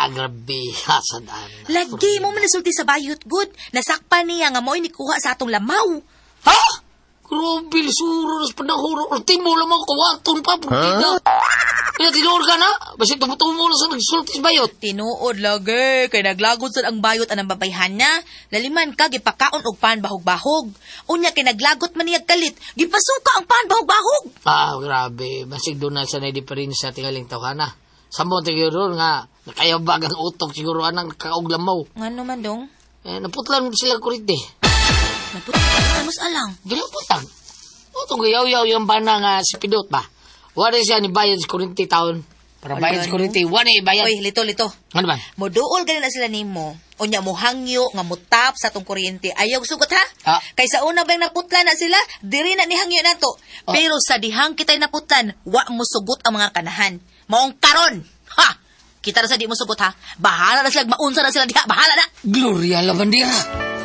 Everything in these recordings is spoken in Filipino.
grabe. Hasadaan. Lagi mo manasulti sa bayot, good. Nasakpan niya nga mo'y nikuha sa atong lamaw. Ha? Grabe, suro nas panahuro. Ultimo lamang kawaton pa. Pagkita. Kaya tinuod ka na. Basta tumutumo na sa nagsulti sa bayot. Tinuod lagi. Kaya naglagod sa ang bayot anang babayhan na. Laliman ka, gipakaon og pan bahog-bahog. Unya kay naglagot man niyag kalit. Gipasuka ang pan bahog-bahog. Grabe. Basig doon na sa na-diferensya tingaling tao ka na. Sambo siguro nga nakayabag ang utok siguro anang kauglamaw. Nga naman dong? Naputlan sila kurite. Naputlan mas alang. Ginaputang. Itong gayaw-yaw yung bana nga si Pidot ba? Wala siya ni bayad sa kurinti taon. Para bayad sa kurinti, wala bayad. Uy, lito. Ano ba? Moduol ganin na sila nimo. Unya mo hangyo nga mutap sa tong kuryente. Ayaw sugot ha? Kaysa una bang naputlan na sila, diri na ni hangyo na to. Pero sa dihang kita'y naputlan, wa mo sugot ang mga kanahan. Maong karon. Ha! Kita na sa di mo sugot ha. Bahala na sila, maunsa na sila diha. Bahala na. Gloria Lavandera.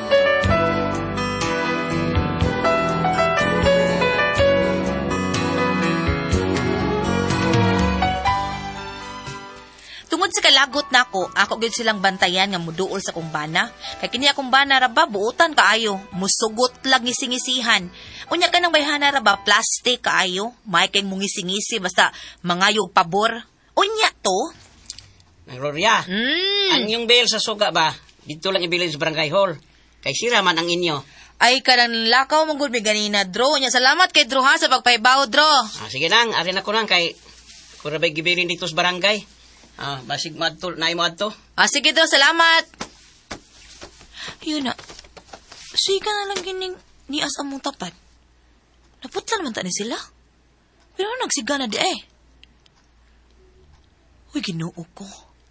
Tungod sa kalagot nako, ako gyud silang bantayan nga muduol sa kumbana. Kay kini akong bana ra ba buutan kaayo, musugot lang ngisingisihan. Unya ka nang bayhana ra ba plastic kaayo, may kay mungisingisi basta mangayog pabor. Unya to. Gloria, ang inyong bail sa suga ba? Dito lang ibilin sa barangay hall. Kay sira man ang inyo. Ay kanang lakaw mong gud mi ganina, Dro. Unya salamat kay Dro ha sa pagpaybaw, Dro. Sige nang, ari na ko nang kay kung rabay gibilin dito sa barangay. Basig madto, naay mo adto. Sige Dro, salamat. Yun na. Sige na lang gining nias among tapat. Naputlan man ta ni sila. Pero nagsiga na di eh. Uy, Ginoo ko.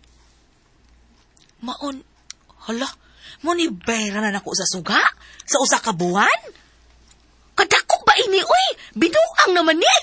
Maon, hala, mo ni bayra na nako sa suga? Sa usa ka buwan? Kadako ba ini, uy? Binuang naman ni.